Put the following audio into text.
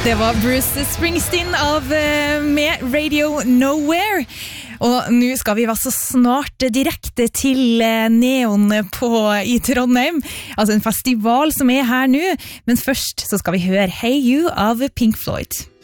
Det var Bruce Springsteen med Radio Nowhere. Og nå skal vi være så snart direkte til Neon i Trondheim. Altså en festival som her nå. Men først så skal vi høre Hey You av Pink Floyd.